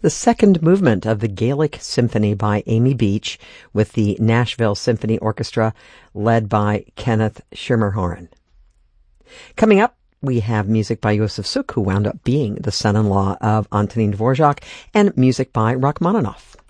the second movement of the Gaelic Symphony by Amy Beach with the Nashville Symphony Orchestra led by Kenneth Schermerhorn. Coming up, we have music by Yosef Suk, who wound up being the son-in-law of Antonin Dvorak, and music by Rachmaninoff.